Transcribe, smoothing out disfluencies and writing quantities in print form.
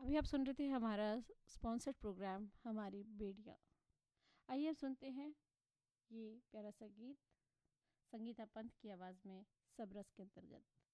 अभी आप सुन रहे थे हमारा स्पॉन्सर्ड प्रोग्राम हमारी बेड़ियाँ। आइए अब सुनते हैं ये प्यारा सा गीत संगीता पंत की आवाज़ में सब रस के अंतर्गत।